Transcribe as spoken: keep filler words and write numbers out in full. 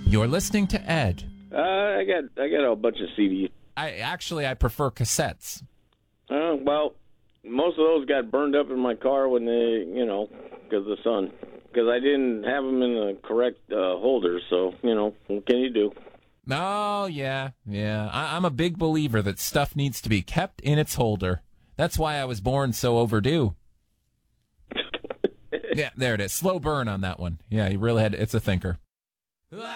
You're listening to Ed. Uh, I got I got a bunch of C Ds. I actually I prefer cassettes. Uh, well, most of those got burned up in my car when they, you know, because of the sun. Because I didn't have them in the correct uh, holder. So, you know, what can you do? Oh, yeah, yeah. I, I'm a big believer that stuff needs to be kept in its holder. That's why I was born so overdue. Yeah, there it is. Slow burn on that one. Yeah, you really had. It's a thinker.